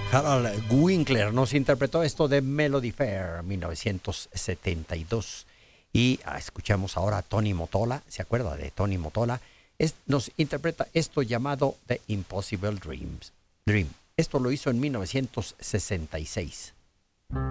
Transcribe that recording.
Harold Winkler nos interpretó esto de Melody Fair 1972. Y escuchamos ahora a Tony Motola. ¿Se acuerda de Tony Motola? Nos interpreta esto llamado The Impossible Dream. Esto lo hizo en 1966.